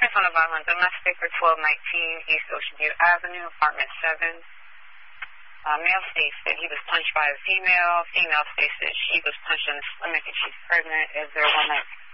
Complaints on a violent domestic for 1219 East Oceanview Avenue, apartment 7. Male states that he was punched by a female. Female states that she was punched in the stomach and she's pregnant. Is there one that